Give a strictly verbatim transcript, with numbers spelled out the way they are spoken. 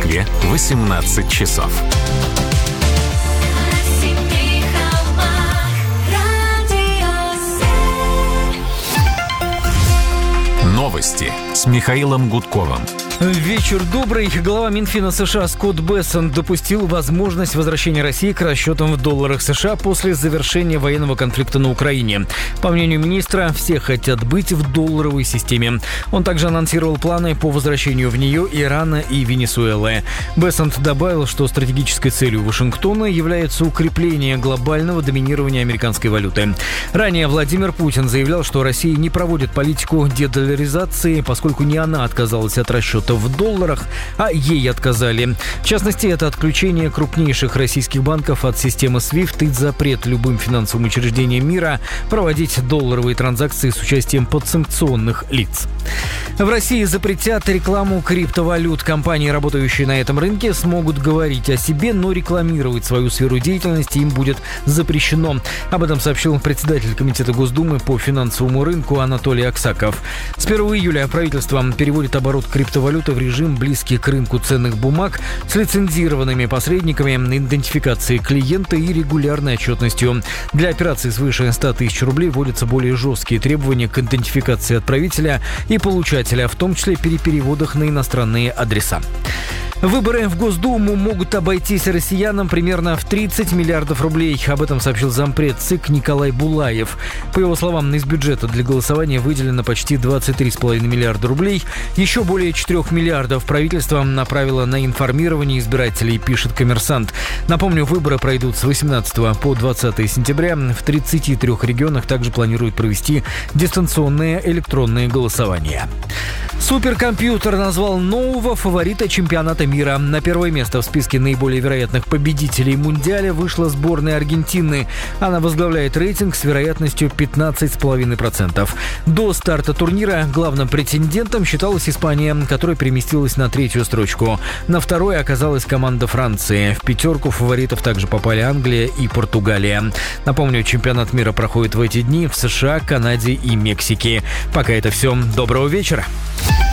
Москве восемнадцать часов. Новости с Михаилом Гудковым. Вечер добрый. Глава Минфина США Скотт Бессент допустил возможность возвращения России к расчетам в долларах США после завершения военного конфликта на Украине. По мнению министра, все хотят быть в долларовой системе. Он также анонсировал планы по возвращению в нее Ирана и Венесуэлы. Бессент добавил, что стратегической целью Вашингтона является укрепление глобального доминирования американской валюты. Ранее Владимир Путин заявлял, что Россия не проводит политику дедолларизации, поскольку не она отказалась от расчета в долларах, а ей отказали. В частности, это отключение крупнейших российских банков от системы свифт и запрет любым финансовым учреждениям мира проводить долларовые транзакции с участием подсанкционных лиц. В России запретят рекламу криптовалют. Компании, работающие на этом рынке, смогут говорить о себе, но рекламировать свою сферу деятельности им будет запрещено. Об этом сообщил председатель Комитета Госдумы по финансовому рынку Анатолий Аксаков. С первого июля правительство переводит оборот криптовалют в режим, близкий к рынку ценных бумаг, с лицензированными посредниками, идентификацией клиента и регулярной отчетностью. Для операций свыше ста тысяч рублей вводятся более жесткие требования к идентификации отправителя и получателя, в том числе при переводах на иностранные адреса. Выборы в Госдуму могут обойтись россиянам примерно в тридцать миллиардов рублей. Об этом сообщил зампред ЦИК Николай Булаев. По его словам, из бюджета для голосования выделено почти двадцать три целых пять десятых миллиарда рублей. Еще более четырех миллиардов правительство направило на информирование избирателей, пишет «Коммерсант». Напомню, выборы пройдут с восемнадцатого по двадцатое сентября. В тридцати трёх регионах также планируют провести дистанционное электронное голосование. Суперкомпьютер назвал нового фаворита чемпионата мира. На первое место в списке наиболее вероятных победителей Мундиаля вышла сборная Аргентины. Она возглавляет рейтинг с вероятностью пятнадцать целых пять десятых процента. До старта турнира главным претендентом считалась Испания, которая переместилась на третью строчку. На второй оказалась команда Франции. В пятерку фаворитов также попали Англия и Португалия. Напомню, чемпионат мира проходит в эти дни в США, Канаде и Мексике. Пока это все. Доброго вечера.